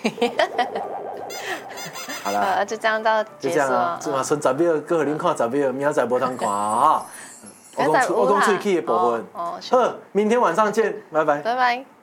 好啦， 就这样到结束啊。 这嘛剩10秒，搁互恁看10秒，明仔载无通看啊！我讲喙齿的部分。好，明天晚上见，拜拜。 拜拜。